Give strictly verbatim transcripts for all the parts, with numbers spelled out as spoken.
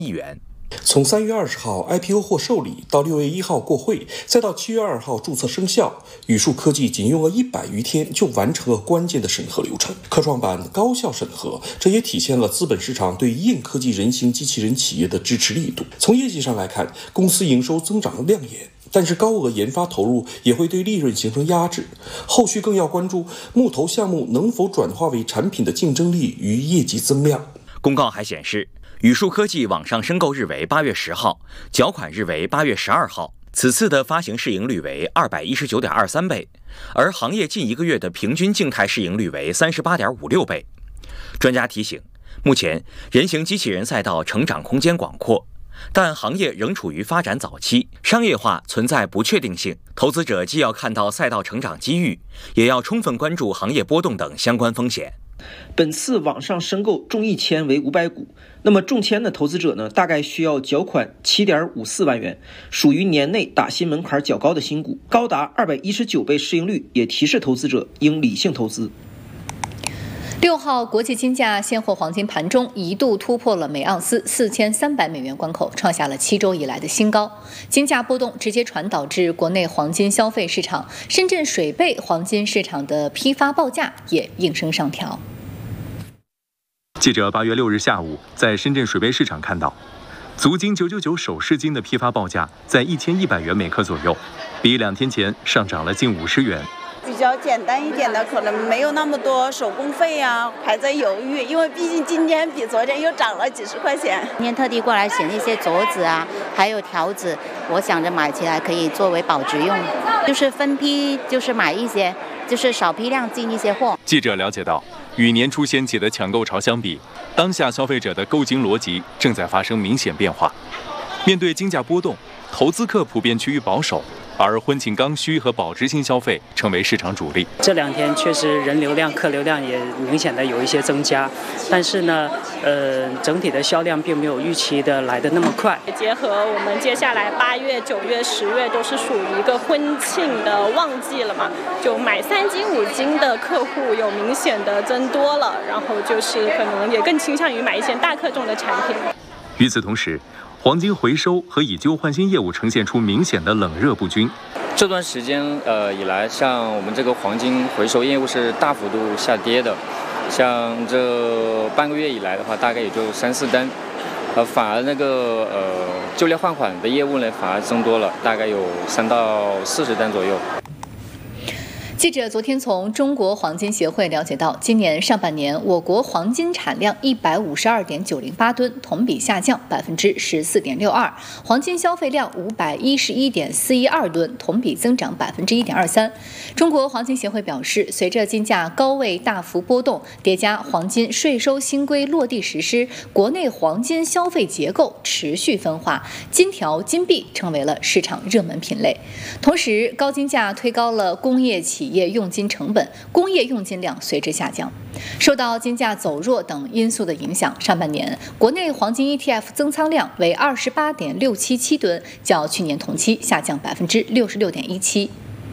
亿元。 从三月二十号 I P O 获受理到六月一号过会，再到七月二号注册生效，宇树科技仅用了一百余天就完成了关键的审核流程。科创板高效审核，这也体现了资本市场对硬科技人形机器人企业的支持力度。从业绩上来看，公司营收增长亮眼，但是高额研发投入也会对利润形成压制。后续更要关注木头项目能否转化为产品的竞争力与业绩增量。 公告还显示，宇树科技网上申购日为八月十号，缴款日为八月十二号。此次的发行市盈率为二百一十九点二三倍，而行业近一个月的平均静态市盈率为三十八点五六倍。专家提醒，目前人形机器人赛道成长空间广阔，但行业仍处于发展早期，商业化存在不确定性。投资者既要看到赛道成长机遇，也要充分关注行业波动等相关风险。 本次网上申购中一签为五百股，那么中签的投资者呢，大概需要缴款七点五四万元，属于年内打新门槛较高的新股，高达二百一十九倍市盈率，也提示投资者应理性投资。 六号国际金价现货黄金盘中一度突破了每盎司四千三百美元关口，创下了七周以来的新高。金价波动直接传导至国内黄金消费市场，深圳水贝黄金市场的批发报价也应声上调。 记者八月六日下午在深圳水贝市场看到，足金九九九首饰金的批发报价在一千一百元每克左右，比两天前上涨了近五十元。 比较简单一点的，可能没有那么多手工费啊，还在犹豫，因为毕竟今天比昨天又涨了几十块钱。 今天特地过来选一些镯子啊，还有条子，我想着买起来可以作为保值用，就是分批，就是买一些，就是少批量进一些货。 记者了解到，与年初掀起的抢购潮相比，当下消费者的购金逻辑正在发生明显变化。面对金价波动，投资客普遍趋于保守，而婚庆刚需和保值性消费成为市场主力。 这两天确实人流量、客流量也明显的有一些增加，但是呢，呃，整体的销量并没有预期的来的那么快。 结合我们接下来八月、九月、十月都是属于一个婚庆的旺季了嘛，就买三金五金的客户有明显的增多了，然后就是可能也更倾向于买一些大客重的产品。 与此同时，黄金回收和以旧换新业务呈现出明显的冷热不均。 这段时间呃以来，像我们这个黄金回收业务是大幅度下跌的，像这半个月以来的话，大概也就三四单，呃，反而那个呃旧料换款的业务呢，反而增多了，大概有三到四十单左右。 记者昨天从中国黄金协会了解到，今年上半年我国黄金产量一百五十二点九零八吨，同比下降百分之十四点六二；黄金消费量五百一十一点四一二吨，同比增长百分之一点二三。中国黄金协会表示，随着金价高位大幅波动，叠加黄金税收新规落地实施，国内黄金消费结构持续分化，金条、金币成为了市场热门品类。同时，高金价推高了工业企业用金成本，工业用金量随之下降。受到金价走弱等因素的影响，上半年国内黄金 E T F 增仓量为二十八点六七七吨，较去年同期下降百分之六十六点一七。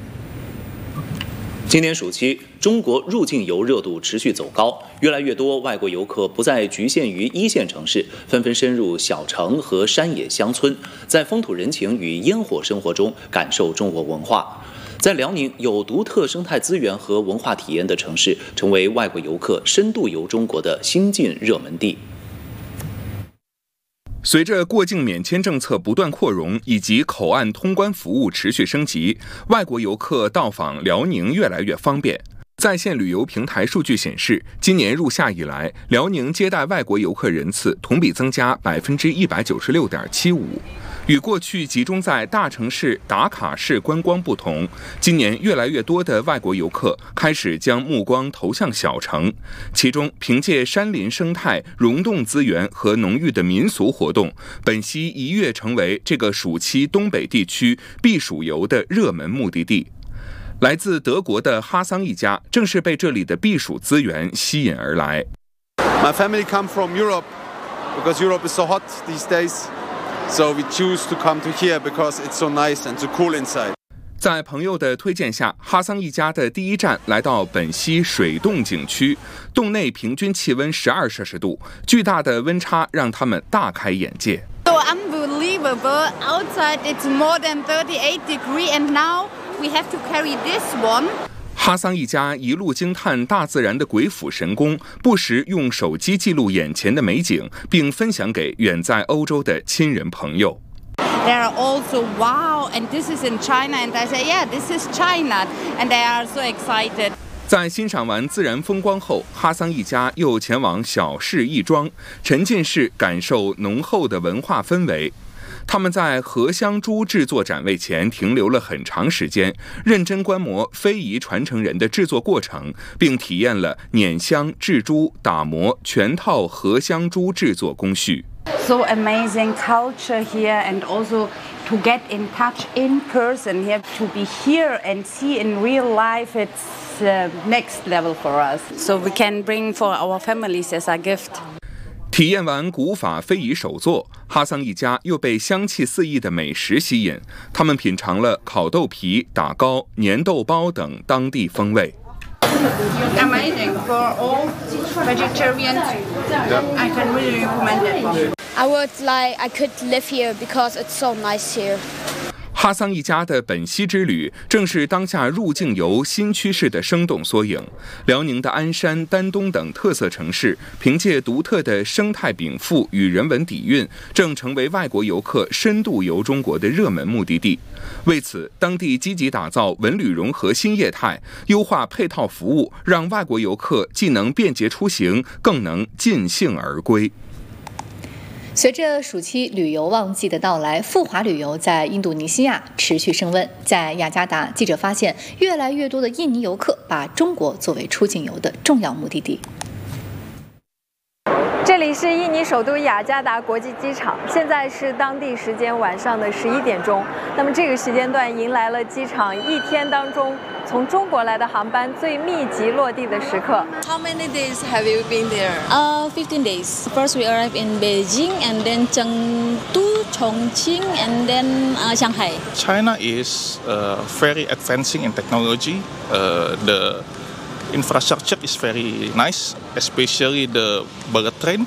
今年暑期，中国入境游热度持续走高，越来越多外国游客不再局限于一线城市，纷纷深入小城和山野乡村，在风土人情与烟火生活中感受中国文化。在辽宁有独特生态资源和文化体验的城市，成为外国游客深度游中国的新晋热门地。 随着过境免签政策不断扩容，以及口岸通关服务持续升级，外国游客到访辽宁越来越方便。在线旅游平台数据显示，今年入夏以来，辽宁接待外国游客人次同比增加百分之一百九十六点七五。与过去集中在大城市打卡式观光不同，今年越来越多的外国游客开始将目光投向小城，其中凭借山林生态、溶洞资源和浓郁的民俗活动，本溪一跃成为这个暑期东北地区避暑游的热门目的地。来自德国的哈桑一家正是被这里的避暑资源吸引而来。 My family come from Europe because Europe is so hot these days.So we choose to come to here because it's so nice and so cool inside. 在朋友的推荐下，哈桑一家的第一站来到本溪水洞景区，洞内平均气温十二摄氏度，巨大的温差让他们大开眼界。 So unbelievable! Outside it's more than thirty-eight degrees, and now we have to carry this one. 哈桑一家一路惊叹大自然的鬼斧神工，不时用手机记录眼前的美景，并分享给远在欧洲的亲人朋友。 They are also, wow, and this is in China, and I say, yeah, this is China, and they are so excited. 在欣赏完自然风光后，哈桑一家又前往小市义庄，沉浸式感受浓厚的文化氛围。他们在荷香珠制作展位前停留了很长时间，认真观摩非遗传承人的制作过程，并体验了碾香、制珠、打磨全套荷香珠制作工序。 So amazing culture here, and also to get in touch in person here, to be here and see in real life, it's uh, next level for us. So we can bring for our families as a gift. 体验完古法非遗手作，哈桑一家又被香气四溢的美食吸引，他们品尝了烤豆皮、打糕、粘豆包等当地风味。 Amazing for all vegetarians. I can really recommend it. I would like I could live here because it's so nice here. 哈桑一家的本溪之旅正是当下入境游新趋势的生动缩影。辽宁的鞍山、丹东等特色城市，凭借独特的生态禀赋与人文底蕴，正成为外国游客深度游中国的热门目的地。为此，当地积极打造文旅融合新业态，优化配套服务，让外国游客既能便捷出行，更能尽兴而归。 随着暑期旅游旺季的到来，赴华旅游在印度尼西亚持续升温。在雅加达，记者发现越来越多的印尼游客把中国作为出境游的重要目的地。 这里是印尼首都雅加达国际机场，现在是当地时间晚上的十一点钟。那么这个时间段迎来了机场一天当中从中国来的航班最密集落地的时刻。 How many days have you been there? Uh, fifteen days. First we arrived in Beijing, and then Chengdu, Chongqing, and then uh, Shanghai. China is uh, very advancing in technology. Uh, the infrastructure is very nice, especially the bullet train.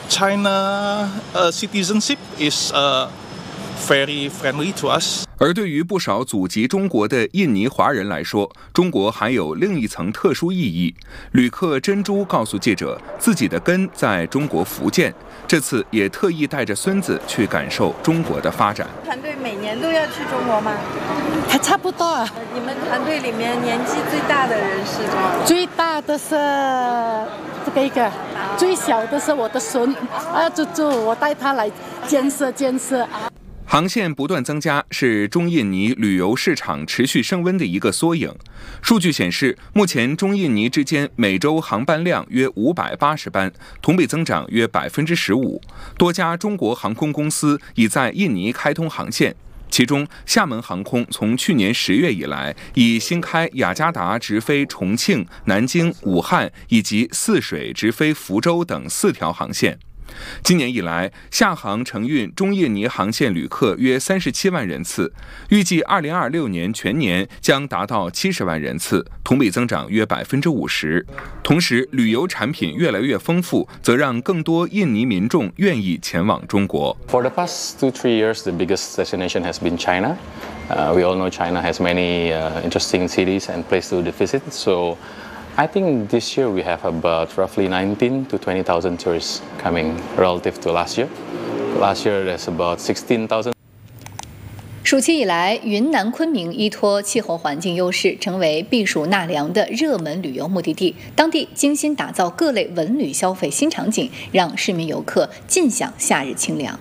China uh, citizenship is uh, very friendly to us. 而对于不少祖籍中国的印尼华人来说，中国还有另一层特殊意义。旅客珍珠告诉记者，自己的根在中国福建，这次也特意带着孙子去感受中国的发展。 团队每年都要去中国吗？ 还差不多啊。 你们团队里面年纪最大的人是多少？ 最大的是这个一个，最小的是我的孙啊，就就我带他来见识见识。 航线不断增加是中印尼旅游市场持续升温的一个缩影。数据显示，目前中印尼之间每周航班量约五百八十班，同比增长约百分之十五。多家中国航空公司已在印尼开通航线。其中，厦门航空从去年十月以来，已新开雅加达直飞重庆、南京、武汉以及泗水直飞福州等四条航线。今年以来，厦航承运中印尼航线旅客约三十七万人次，预计二零二六年全年将达到七十万人次，同比增长约百分之五十。同时，旅游产品越来越丰富，则让更多印尼民众愿意前往中国。 For the past two three years, the biggest destination has been China. Uh, we all know China has many uh, interesting cities and places to visit. So I think this year we have about roughly nineteen to twenty thousand tourists coming relative to last year. Last year there's about sixteen thousand. 暑期以来，云南昆明依托气候环境优势，成为避暑纳凉的热门旅游目的地。当地精心打造各类文旅消费新场景，让市民游客尽享夏日清凉。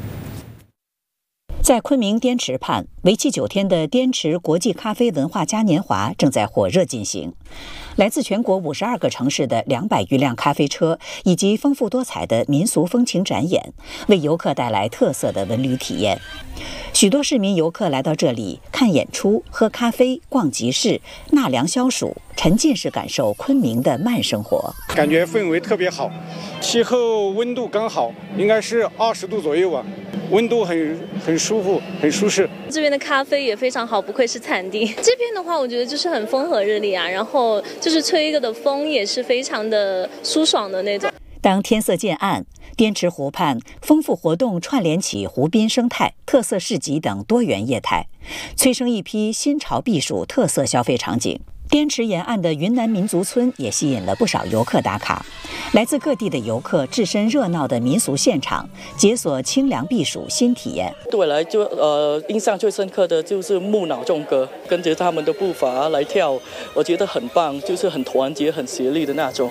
在昆明滇池畔，为期九天的滇池国际咖啡文化嘉年华正在火热进行。来自全国五十二个城市的两百余辆咖啡车，以及丰富多彩的民俗风情展演，为游客带来特色的文旅体验。 许多市民游客来到这里看演出、喝咖啡、逛集市、纳凉消暑，沉浸式感受昆明的慢生活。 感觉氛围特别好，气候温度刚好，应该是二十度左右吧，温度很很舒服，很舒适。 这边的咖啡也非常好，不愧是产地。这边的话，我觉得就是很风和日丽啊，然后就是吹一个的风也是非常的舒爽的那种。 当天色渐暗，滇池湖畔丰富活动串联起湖滨生态、特色市集等多元业态，催生一批新潮避暑特色消费场景。滇池沿岸的云南民族村也吸引了不少游客打卡。来自各地的游客置身热闹的民俗现场，解锁清凉避暑新体验。 对我来就呃印象最深刻的就是木脑众歌，跟着他们的步伐来跳，我觉得很棒，就是很团结、很协力的那种。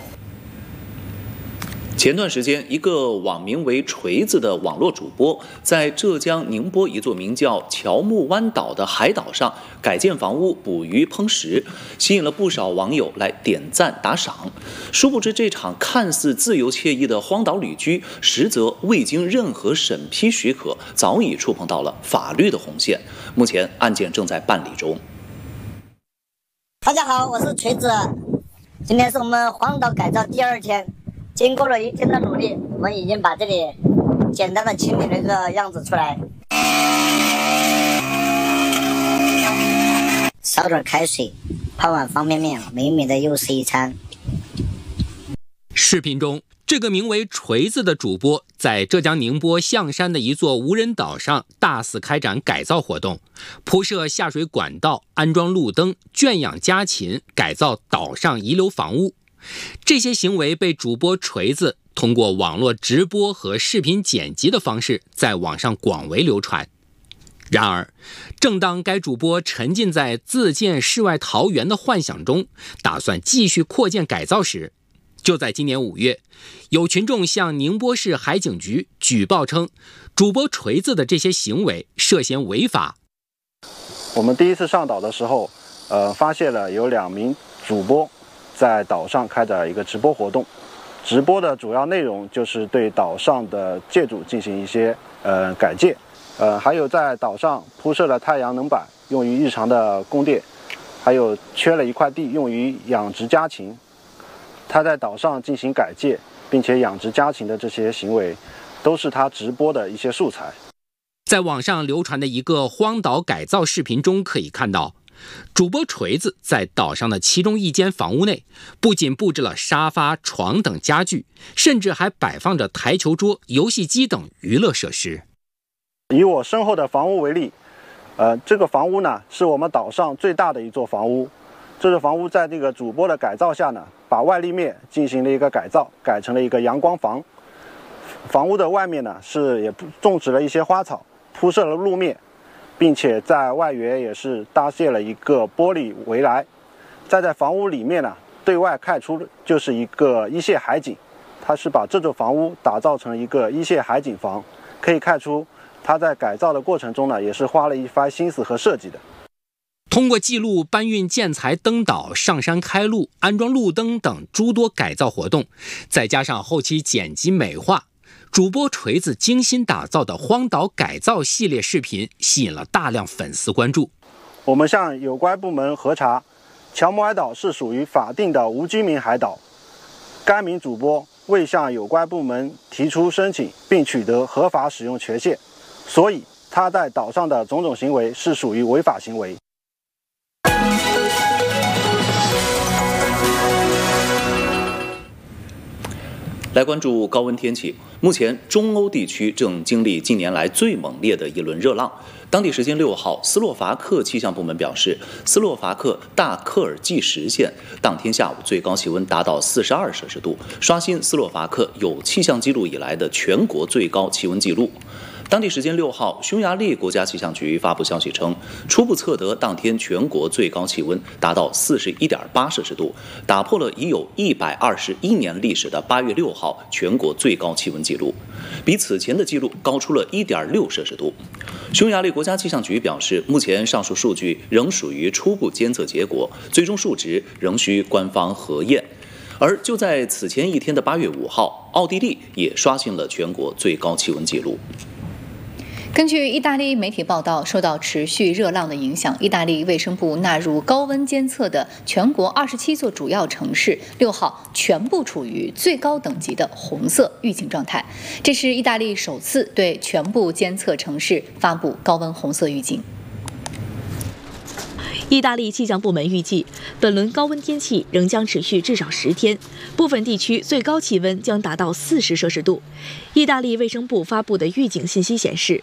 前段时间，一个网名为锤子的网络主播，在浙江宁波一座名叫乔木湾岛的海岛上改建房屋、捕鱼、烹食，吸引了不少网友来点赞打赏。殊不知，这场看似自由惬意的荒岛旅居，实则未经任何审批许可，早已触碰到了法律的红线。目前案件正在办理中。 大家好，我是锤子，今天是我们荒岛改造第二天。经过了一天的努力，我们已经把这里简单的清理了一个样子出来。烧点开水，泡碗方便面，美美的又是一餐。 视频中，这个名为锤子的主播在浙江宁波象山的一座无人岛上大肆开展改造活动，铺设下水管道，安装路灯，圈养家禽，改造岛上遗留房屋。这些行为被主播锤子通过网络直播和视频剪辑的方式在网上广为流传。然而，正当该主播沉浸在自建世外桃源的幻想中，打算继续扩建改造时，就在今年五月，有群众向宁波市海警局举报称，主播锤子的这些行为涉嫌违法。 我们第一次上岛的时候，呃，发现了有两名主播在岛上开展一个直播活动，直播的主要内容就是对岛上的建筑进行一些呃改建，呃，还有在岛上铺设了太阳能板，用于日常的供电，还有缺了一块地用于养殖家禽。他在岛上进行改建，并且养殖家禽的这些行为，都是他直播的一些素材。 在网上流传的一个荒岛改造视频中可以看到，主播锤子在岛上的其中一间房屋内，不仅布置了沙发、床等家具，甚至还摆放着台球桌、游戏机等娱乐设施。 以我身后的房屋为例，呃，这个房屋呢是我们岛上最大的一座房屋。这座房屋在这个主播的改造下呢，把外立面进行了一个改造，改成了一个阳光房。房屋的外面呢是也种植了一些花草，铺设了路面，并且在外缘也是搭建了一个玻璃围栏。再在房屋里面呢，对外看出就是一个一线海景，它是把这座房屋打造成一个一线海景房，可以看出它在改造的过程中呢，也是花了一番心思和设计的。 通过记录搬运建材登岛、上山开路、安装路灯等诸多改造活动，再加上后期剪辑美化，主播锤子精心打造的荒岛改造系列视频吸引了大量粉丝关注。 我们向有关部门核查，乔木海岛是属于法定的无居民海岛，该名主播未向有关部门提出申请并取得合法使用权限，所以他在岛上的种种行为是属于违法行为。 来关注高温天气。目前，中欧地区正经历近年来最猛烈的一轮热浪。当地时间六号，斯洛伐克气象部门表示，斯洛伐克大科尔济什县当天下午最高气温达到四十二摄氏度，刷新斯洛伐克有气象记录以来的全国最高气温纪录。当地时间六号，匈牙利国家气象局发布消息称，初步测得当天全国最高气温达到四十一点八摄氏度，打破了已有一百二十一年历史的八月六号全国最高气温纪录，比此前的记录高出了一点六摄氏度。匈牙利国家气象局表示，目前上述数据仍属于初步监测结果，最终数值仍需官方核验。而就在此前一天的八月五号，奥地利也刷新了全国最高气温纪录。 根据意大利媒体报道，受到持续热浪的影响，意大利卫生部纳入高温监测的全国二十七座主要城市，六号全部处于最高等级的红色预警状态。这是意大利首次对全部监测城市发布高温红色预警。 意大利气象部门预计，本轮高温天气仍将持续至少十天，部分地区最高气温将达到四十摄氏度。意大利卫生部发布的预警信息显示，